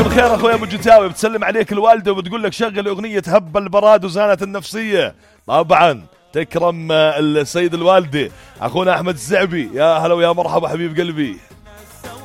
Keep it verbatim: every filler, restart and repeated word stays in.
بخير اخوي ابو جتاوي، بتسلم عليك الوالده وبتقول لك شغل اغنيه هب البراد وزانت النفسيه. طبعا تكرم السيد الوالده اخونا احمد الزعبي. يا هلا ويا مرحبا حبيب قلبي.